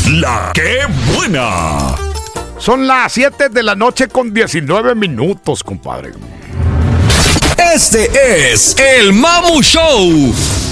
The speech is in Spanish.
La que buena. Son las 7 de la noche con 19 minutos, compadre. Este es el Mamu Show.